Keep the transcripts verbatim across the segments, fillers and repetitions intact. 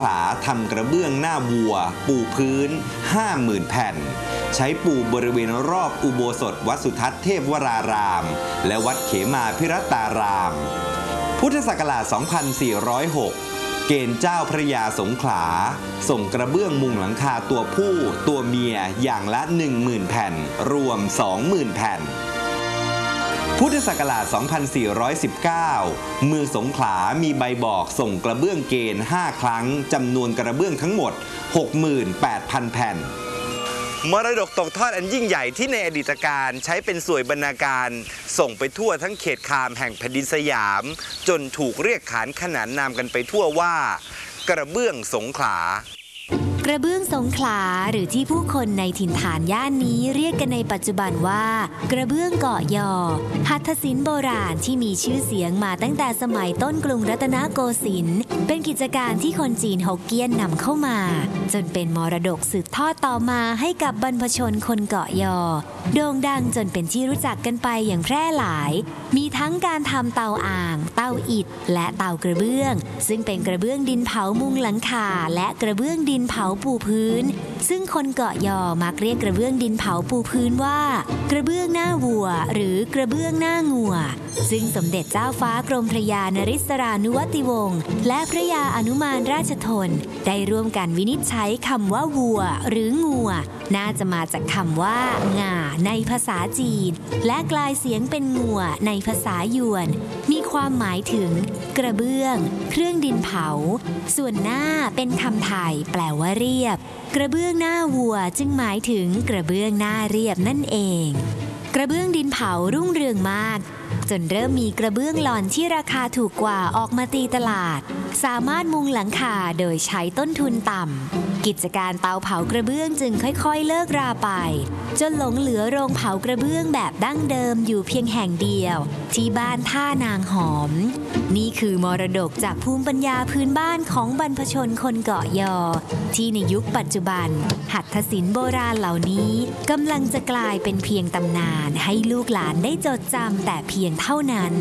ผาทำกระเบื้องหน้าวัวปูพื้น ห้าหมื่น แผ่นใช้ปูบริเวณรอบอุโบสถวัดสุทัศน์เทพวรารามและวัดเขมาพิรัตารามพุทธศักราช สองพันสี่ร้อยหก เกณฑ์เจ้าพระยาสงขลาส่งกระเบื้องมุงหลังคาตัวผู้ตัวเมียอย่างละ หนึ่งหมื่น แผ่นรวม สองหมื่น แผ่นพุทธศักราช สองพันสี่ร้อยสิบเก้า เมืองสงขลามีใบบอกส่งกระเบื้องเกณฑ์ ห้า ครั้งจำนวนกระเบื้องทั้งหมด หกหมื่นแปดพัน แผ่นมรดกตกทอดอันยิ่งใหญ่ที่ในอดีตการใช้เป็นสวยบรรณาการส่งไปทั่วทั้งเขตคามแห่งแผ่นดินสยามจนถูกเรียกขานขนานนามกันไปทั่วว่ากระเบื้องสงขลากระเบื้องสงขลาหรือที่ผู้คนในถิ่นฐานย่านนี้เรียกกันในปัจจุบันว่ากระเบื้องเกาะยอหัตถศิลป์โบราณที่มีชื่อเสียงมาตั้งแต่สมัยต้นกรุงรัตนโกสินทร์เป็นกิจการที่คนจีนฮกเกี้ยนนำเข้ามาจนเป็นมรดกสืบทอดต่อมาให้กับบรรพชนคนเกาะยอโด่งดังจนเป็นที่รู้จักกันไปอย่างแพร่หลายมีทั้งการทำเตาอ่างเตาอิฐและเตากระเบื้องซึ่งเป็นกระเบื้องดินเผามุงหลังคาและกระเบื้องดินเผาปูพื้นซึ่งคนเกาะยอมักเรียกกระเบื้องดินเผาปูพื้นว่ากระเบื้องหน้าวัวหรือกระเบื้องหน้างัวซึ่งสมเด็จเจ้าฟ้ากรมพระยานริศรานุวัติวงศ์และพระยาอนุมานราชทนได้ร่วมกันวินิจฉัยคำว่าวัวหรืองัวน่าจะมาจากคำว่าง่าในภาษาจีนและกลายเสียงเป็นงัวในภาษายวนมีความหมายถึงกระเบื้องเครื่องดินเผาส่วนหน้าเป็นคำไทยแปลว่าเรียบกระเบื้องหน้าวัวจึงหมายถึงกระเบื้องหน้าเรียบนั่นเองกระเบื้องดินเผารุ่งเรืองมากจนเริ่มมีกระเบื้องหล่อนที่ราคาถูกกว่าออกมาตีตลาดสามารถมุงหลังคาโดยใช้ต้นทุนต่ำกิจการเตาเผากระเบื้องจึงค่อยๆเลิกราไปจนหลงเหลือโรงเผากระเบื้องแบบดั้งเดิมอยู่เพียงแห่งเดียวที่บ้านท่านางหอมนี่คือมรดกจากภูมิปัญญาพื้นบ้านของบรรพชนคนเกาะยอที่ในยุคปัจจุบันหัตถศิลป์โบราณเหล่านี้กำลังจะกลายเป็นเพียงตำนานให้ลูกหลานได้จดจำแต่เพียงเท่านั้น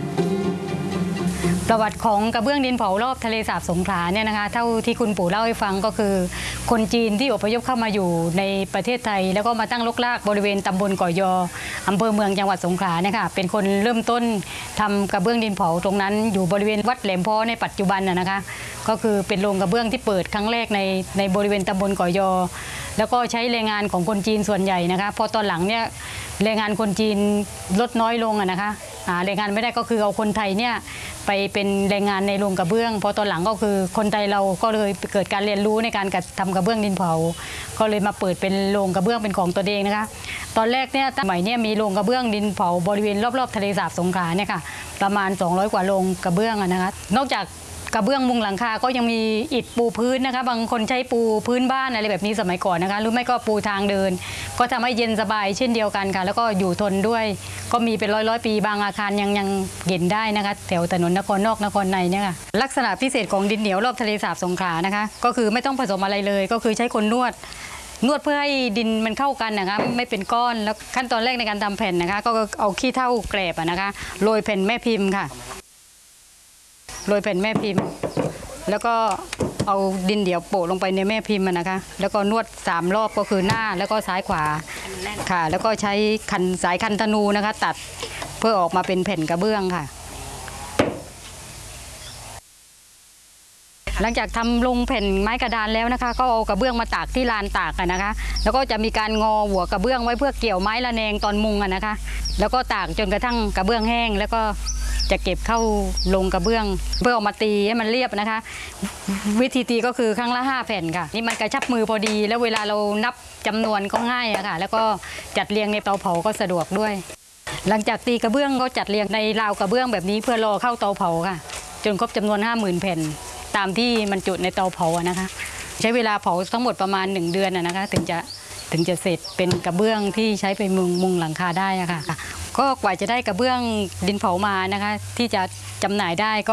ประวัติของกระเบื้องดินเผารอบทะเลสาบสงขลาเนี่ยนะคะเท่าที่คุณปู่เล่าให้ฟังก็คือคนจีนที่อพยพเข้ามาอยู่ในประเทศไทยแล้วก็มาตั้งรกรากบริเวณตำบลเกาะยออำเภอเมืองจังหวัดสงขลาเนี่ยค่ะเป็นคนเริ่มต้นทำกระเบื้องดินเผาตรงนั้นอยู่บริเวณวัดแหลมพ้อในปัจจุบันนะคะก็คือเป็นโรงกระเบื้องที่เปิดครั้งแรกในในบริเวณตำบลเกาะยอแล้วก็ใช้แรงงานของคนจีนส่วนใหญ่นะคะพอตอนหลังเนี่ยแรงงานคนจีนลดน้อยลงอะนะคะแรงงานไม่ได้ก็คือเอาคนไทยเนี่ยไปเป็นแรงงานในโรงกระเบื้องพอตอนหลังก็คือคนไทยเราก็เลยเกิดการเรียนรู้ในการทำกระเบื้องดินเผาก็เลยมาเปิดเป็นโรงกระเบื้องเป็นของตัวเองนะคะตอนแรกเนี่ยสมัยเนี่ยมีโรงกระเบื้องดินเผาบริเวณรอบๆทะเลสาบสงขลาเนี่ยค่ะประมาณสองร้อยกว่าโรงกระเบื้องนะคะนอกจากกระเบื้องมุงหลังคาก็ยังมีอิฐปูพื้นนะคะบางคนใช้ปูพื้นบ้านอะไรแบบนี้สมัยก่อนนะคะหรือไม่ก็ปูทางเดินก็ทำให้เย็นสบายเช่นเดียวกันค่ะแล้วก็อยู่ทนด้วยก็มีเป็นร้อยร้อยปีบางอาคารยังยังเห็นได้นะคะแถวถนนนครนอกนครในเนี่ยค่ะลักษณะพิเศษของดินเหนียวรอบทะเลสาบสงขลานะคะก็คือไม่ต้องผสมอะไรเลยก็คือใช้คนนวดนวดเพื่อให้ดินมันเข้ากันนะคะไม่เป็นก้อนแล้วขั้นตอนแรกในการทำแผ่นนะคะก็เอาขี้เถ้าแกลบนะคะโรยแผ่นแม่พิมพ์ค่ะโรยแผ่นแม่พิมพ์แล้วก็เอาดินเดี่ยวโปะลงไปในแม่พิมพ์นะคะแล้วก็นวดสามรอบก็คือหน้าแล้วก็ซ้ายขวาค่ะแล้วก็ใช้คันสายคันธนูนะคะตัดเพื่อออกมาเป็นแผ่นกระเบื้องค่ะหลังจากทำลงแผ่นไม้กระดานแล้วนะคะก็เอากระเบื้องมาตากที่ลานตากนะคะแล้วก็จะมีการงอหัวกระเบื้องไว้เพื่อเกี่ยวไม้ระแนงตอนมุงนะคะแล้วก็ตากจนกระทั่งกระเบื้องแห้งแล้วก็จะเก็บเข้าลงกระเบื้องเพื่อออกมาตีให้มันเรียบนะคะวิธีตีก็คือครั้งละห้าแผ่นค่ะนี่มันกระชับมือพอดีแล้วเวลาเรานับจำนวนก็ง่ายอะค่ะแล้วก็จัดเรียงในเตาเผาก็สะดวกด้วยหลังจากตีกระเบื้องก็จัดเรียงในราวกระเบื้องแบบนี้เพื่อรอเข้าเตาเผาค่ะจนครบจำนวนห้าหมื่นแผ่นตามที่มันจุในเตาเผาอะนะคะใช้เวลาเผาทั้งหมดประมาณหนึ่งเดือนอะนะคะถึงจะถึงจะเสร็จเป็นกระเบื้องที่ใช้ไปมุงมุงหลังคาได้อะค่ะก็กว่าจะได้กระเบื้องดินเผามานะคะที่จะจำหน่ายได้ก็